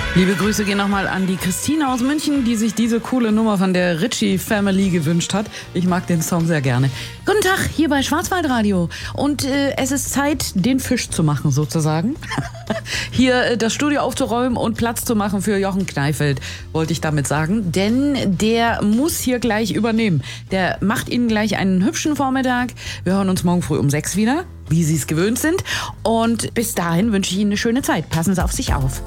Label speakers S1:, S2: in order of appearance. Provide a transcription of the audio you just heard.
S1: Liebe Grüße gehen nochmal an die Christine aus München, die sich diese coole Nummer von der Ritchie Family gewünscht hat. Ich mag den Song sehr gerne. Guten Tag, hier bei Schwarzwaldradio. Und es ist Zeit, den Fisch zu machen sozusagen. Hier das Studio aufzuräumen und Platz zu machen für Jochen Kneifeld, wollte ich damit sagen. Denn der muss hier gleich übernehmen. Der macht Ihnen gleich einen hübschen Vormittag. Wir hören uns morgen früh um 6 wieder, wie Sie es gewöhnt sind. Und bis dahin wünsche ich Ihnen eine schöne Zeit. Passen Sie auf sich auf.